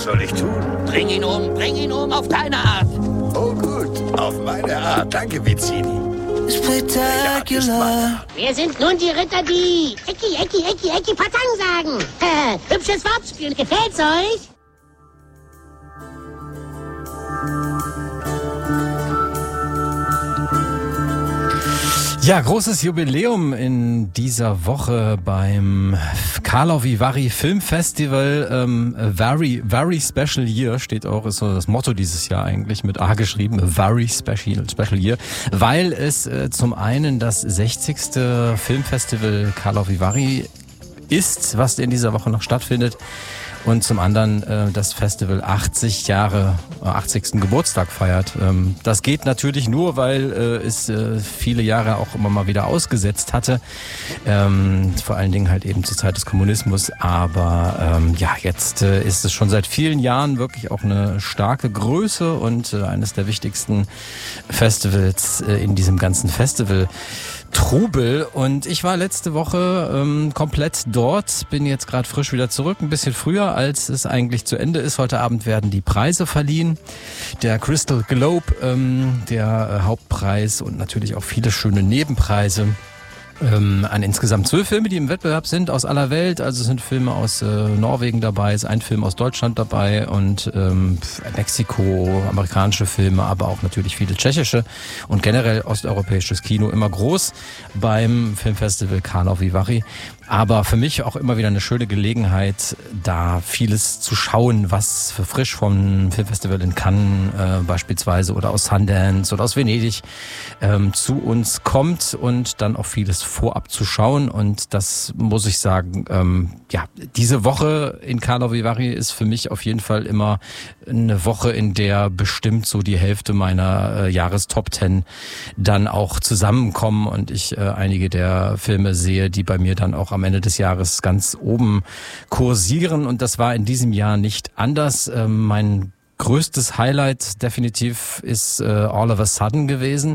Was soll ich tun? Bring ihn um, auf deine Art. Oh gut, auf meine Art. Danke, Vizzini. Spectacular. Wir sind nun die Ritter, die Ecki, Patang sagen. Hübsches Wortspiel, gefällt's euch? Ja, großes Jubiläum in dieser Woche beim Karlovy Vary Film Festival. Very Special Year steht auch, ist so das Motto dieses Jahr eigentlich, mit A geschrieben, Very Special Year, weil es zum einen das 60. Filmfestival Karlovy Vary ist, was in dieser Woche noch stattfindet. Und zum anderen das Festival 80 Geburtstag feiert. Das geht natürlich nur, weil es viele Jahre auch immer mal wieder ausgesetzt hatte. Vor allen Dingen halt eben zur Zeit des Kommunismus. Aber jetzt ist es schon seit vielen Jahren wirklich auch eine starke Größe und eines der wichtigsten Festivals in diesem ganzen Festival Trubel. Und ich war letzte Woche komplett dort, bin jetzt gerade frisch wieder zurück, ein bisschen früher, als es eigentlich zu Ende ist. Heute Abend werden die Preise verliehen. Der Crystal Globe, der Hauptpreis und natürlich auch viele schöne Nebenpreise. An insgesamt 12 Filme, die im Wettbewerb sind, aus aller Welt. Also es sind Filme aus Norwegen dabei, ist ein Film aus Deutschland dabei und Mexiko, amerikanische Filme, aber auch natürlich viele tschechische und generell osteuropäisches Kino immer groß beim Filmfestival Karlovy Vary. Aber für mich auch immer wieder eine schöne Gelegenheit, da vieles zu schauen, was für frisch vom Filmfestival in Cannes beispielsweise oder aus Sundance oder aus Venedig zu uns kommt und dann auch vieles vorab zu schauen. Und das muss ich sagen, diese Woche in Karlovy Vary ist für mich auf jeden Fall immer eine Woche, in der bestimmt so die Hälfte meiner Jahrestop 10 dann auch zusammenkommen und ich einige der Filme sehe, die bei mir dann auch am Ende des Jahres ganz oben kursieren. Und das war in diesem Jahr nicht anders. Mein größtes Highlight definitiv ist All of a Sudden gewesen.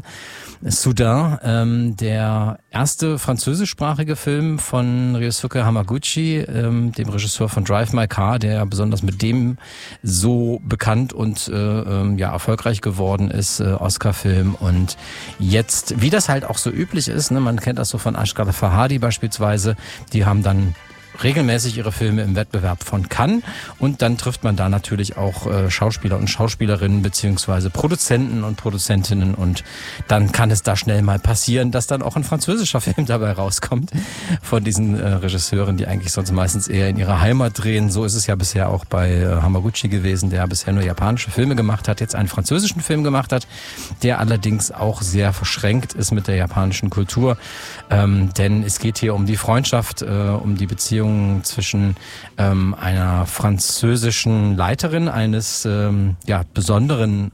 Soudain, der erste französischsprachige Film von Ryosuke Hamaguchi, dem Regisseur von Drive My Car, der besonders mit dem so bekannt und erfolgreich geworden ist, Oscar-Film. Und jetzt, wie das halt auch so üblich ist, ne, man kennt das so von Ashghar Farhadi beispielsweise, die haben dann regelmäßig ihre Filme im Wettbewerb von Cannes und dann trifft man da natürlich auch Schauspieler und Schauspielerinnen beziehungsweise Produzenten und Produzentinnen und dann kann es da schnell mal passieren, dass dann auch ein französischer Film dabei rauskommt von diesen Regisseuren, die eigentlich sonst meistens eher in ihrer Heimat drehen. So ist es ja bisher auch bei Hamaguchi gewesen, der bisher nur japanische Filme gemacht hat, jetzt einen französischen Film gemacht hat, der allerdings auch sehr verschränkt ist mit der japanischen Kultur, denn es geht hier um die Freundschaft, um die Beziehung zwischen einer französischen Leiterin eines besonderen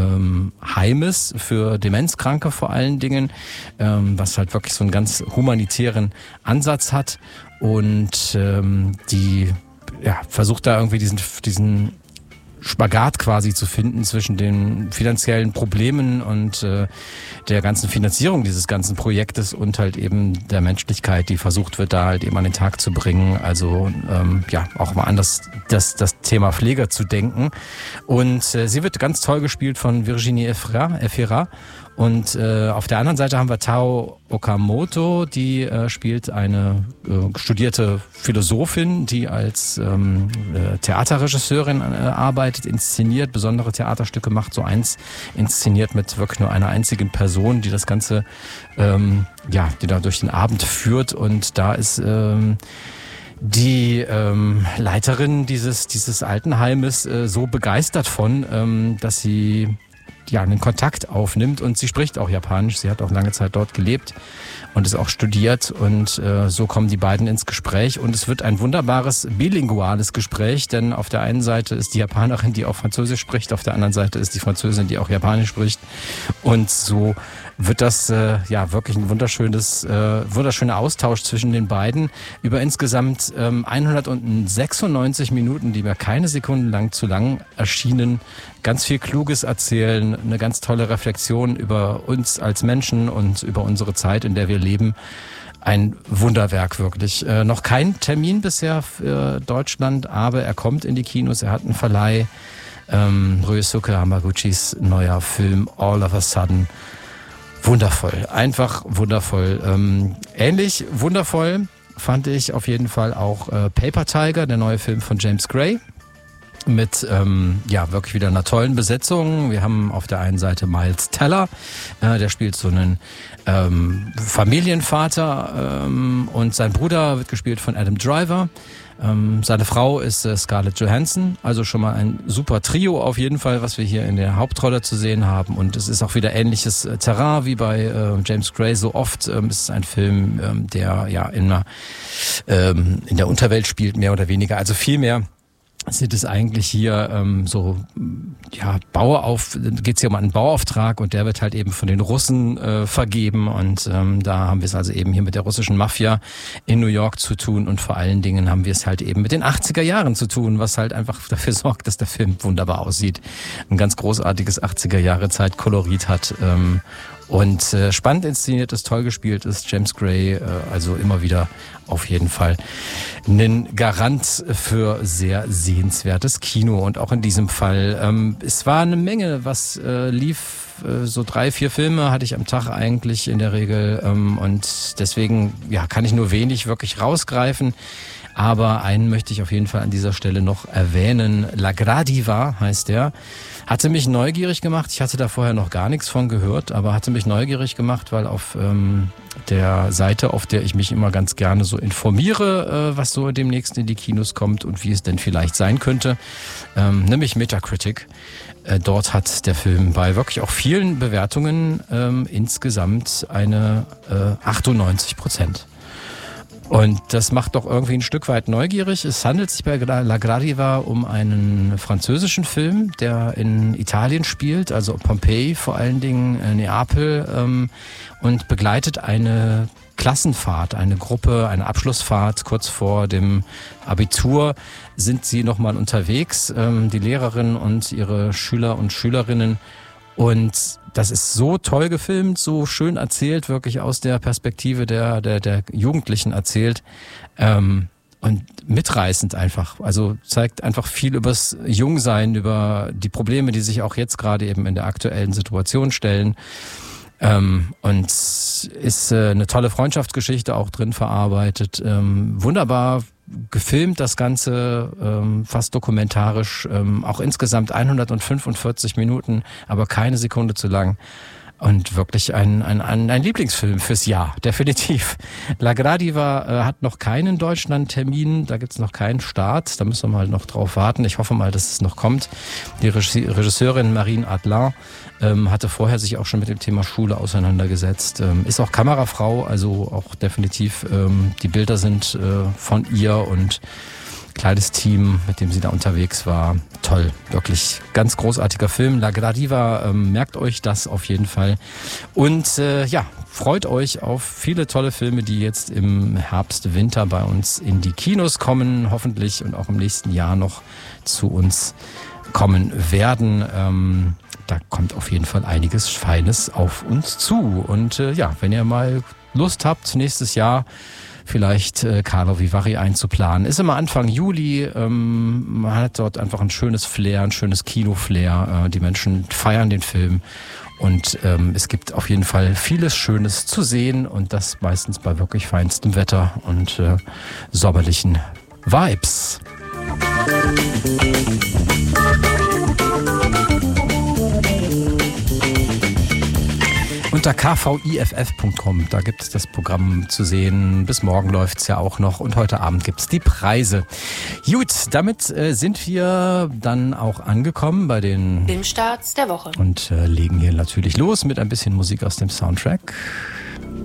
Heimes für Demenzkranke vor allen Dingen, was halt wirklich so einen ganz humanitären Ansatz hat und die versucht da irgendwie diesen Spagat quasi zu finden zwischen den finanziellen Problemen und der ganzen Finanzierung dieses ganzen Projektes und halt eben der Menschlichkeit, die versucht wird, da halt eben an den Tag zu bringen. Also auch mal anders das Thema Pfleger zu denken. Und sie wird ganz toll gespielt von Virginie Efira. Und auf der anderen Seite haben wir Tao Okamoto, die spielt eine studierte Philosophin, die als Theaterregisseurin arbeitet, inszeniert, besondere Theaterstücke macht, so eins inszeniert mit wirklich nur einer einzigen Person, die das Ganze die da durch den Abend führt. Und da ist die Leiterin dieses Altenheimes so begeistert von, dass sie einen Kontakt aufnimmt und sie spricht auch Japanisch. Sie hat auch lange Zeit dort gelebt und ist auch studiert und so kommen die beiden ins Gespräch und es wird ein wunderbares bilinguales Gespräch, denn auf der einen Seite ist die Japanerin, die auch Französisch spricht, auf der anderen Seite ist die Französin, die auch Japanisch spricht und so wird das wirklich ein wunderschöner Austausch zwischen den beiden über insgesamt 196 Minuten, die mir keine Sekunde lang zu lang erschienen. Ganz viel Kluges erzählen, eine ganz tolle Reflexion über uns als Menschen und über unsere Zeit, in der wir leben. ein Wunderwerk wirklich. Noch kein Termin bisher für Deutschland, aber er kommt in die Kinos, er hat einen Verleih. Ryosuke Hamaguchis neuer Film All of a Sudden. Wundervoll, einfach wundervoll. Ähnlich wundervoll fand ich auf jeden Fall auch Paper Tiger, der neue Film von James Gray. Mit wirklich wieder einer tollen Besetzung. Wir haben auf der einen Seite Miles Teller, der spielt so einen Familienvater und sein Bruder wird gespielt von Adam Driver. Seine Frau ist Scarlett Johansson, also schon mal ein super Trio auf jeden Fall, was wir hier in der Hauptrolle zu sehen haben. Und es ist auch wieder ähnliches Terrain wie bei James Gray so oft. Es ist ein Film, der ja in der Unterwelt spielt, mehr oder weniger, also viel mehr. Sind es eigentlich hier geht's hier um einen Bauauftrag und der wird halt eben von den Russen vergeben und da haben wir es also eben hier mit der russischen Mafia in New York zu tun und vor allen Dingen haben wir es halt eben mit den 80er Jahren zu tun, was halt einfach dafür sorgt, dass der Film wunderbar aussieht. Ein ganz großartiges 80er Jahre Zeitkolorit hat und spannend inszeniert ist, toll gespielt ist. James Gray, also immer wieder auf jeden Fall ein Garant für sehr sehenswertes Kino. Und auch in diesem Fall, es war eine Menge, was lief. So 3-4 Filme hatte ich am Tag eigentlich in der Regel. Und deswegen kann ich nur wenig wirklich rausgreifen. Aber einen möchte ich auf jeden Fall an dieser Stelle noch erwähnen. La Gradiva heißt der. Hatte mich neugierig gemacht. Ich hatte da vorher noch gar nichts von gehört, aber hatte mich neugierig gemacht, weil auf der Seite, auf der ich mich immer ganz gerne so informiere, was so demnächst in die Kinos kommt und wie es denn vielleicht sein könnte, nämlich Metacritic. Dort hat der Film bei wirklich auch vielen Bewertungen insgesamt eine 98%. Und das macht doch irgendwie ein Stück weit neugierig. Es handelt sich bei La Gradiva um einen französischen Film, der in Italien spielt, also Pompeji vor allen Dingen, Neapel, und begleitet eine Klassenfahrt, eine Gruppe, eine Abschlussfahrt. Kurz vor dem Abitur sind sie nochmal unterwegs, die Lehrerin und ihre Schüler und Schülerinnen. Und das ist so toll gefilmt, so schön erzählt, wirklich aus der Perspektive der Jugendlichen erzählt und mitreißend einfach. Also zeigt einfach viel übers Jungsein, über die Probleme, die sich auch jetzt gerade eben in der aktuellen Situation stellen. Und ist eine tolle Freundschaftsgeschichte auch drin verarbeitet. Wunderbar gefilmt, das Ganze fast dokumentarisch, auch insgesamt 145 Minuten, aber keine Sekunde zu lang. Und wirklich ein Lieblingsfilm fürs Jahr, definitiv. La Gradiva hat noch keinen Deutschland-Termin, da gibt's noch keinen Start, da müssen wir mal noch drauf warten. Ich hoffe mal, dass es noch kommt. Die Regisseurin Marine Adler hatte vorher sich auch schon mit dem Thema Schule auseinandergesetzt, ist auch Kamerafrau, also auch definitiv die Bilder sind von ihr und kleines Team, mit dem sie da unterwegs war. Toll, wirklich ganz großartiger Film. La Gradiva, merkt euch das auf jeden Fall. Und freut euch auf viele tolle Filme, die jetzt im Herbst, Winter bei uns in die Kinos kommen, hoffentlich und auch im nächsten Jahr noch zu uns kommen werden. Da kommt auf jeden Fall einiges Feines auf uns zu. Und wenn ihr mal Lust habt, nächstes Jahr vielleicht Karlovy Vary einzuplanen. Ist immer Anfang Juli, man hat dort einfach ein schönes Flair, ein schönes Kino-Flair. Die Menschen feiern den Film und es gibt auf jeden Fall vieles Schönes zu sehen und das meistens bei wirklich feinstem Wetter und sommerlichen Vibes. Unter kviff.com, da gibt es das Programm zu sehen. Bis morgen läuft's ja auch noch und heute Abend gibt's die Preise. Gut, damit sind wir dann auch angekommen bei den Filmstarts der Woche. Und legen hier natürlich los mit ein bisschen Musik aus dem Soundtrack.